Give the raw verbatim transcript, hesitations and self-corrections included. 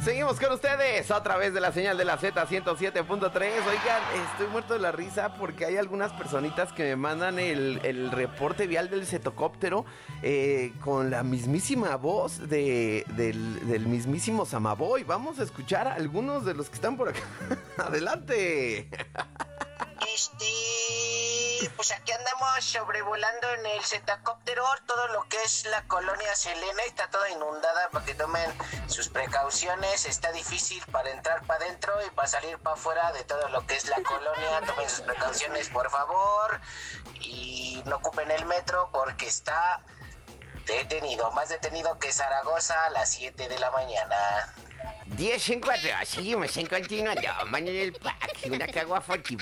Seguimos con ustedes a través de la señal de la Z ciento siete punto tres. Oigan, estoy muerto de la risa porque hay algunas personitas que me mandan el, el reporte vial del cetocóptero eh, con la mismísima voz de, del, del mismísimo Samaboy. Vamos a escuchar a algunos de los que están por acá. Adelante. Este, pues aquí andamos sobrevolando en el cetacóptero todo lo que es la colonia Selena, y está toda inundada para que tomen sus precauciones. Está difícil para entrar para adentro y para salir para afuera de todo lo que es la colonia. Tomen sus precauciones, por favor, y no ocupen el metro porque está detenido, más detenido que Zaragoza a las siete de la mañana. diez en cuatro, seguimos en continuando. Mañana el pack, una caguafa